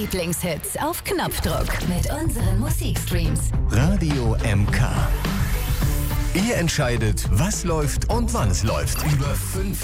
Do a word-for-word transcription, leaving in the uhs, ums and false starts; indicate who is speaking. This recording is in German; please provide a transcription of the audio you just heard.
Speaker 1: Lieblingshits auf Knopfdruck mit unseren Musikstreams.
Speaker 2: Radio M K. Ihr entscheidet, was läuft und wann es läuft. Über fünf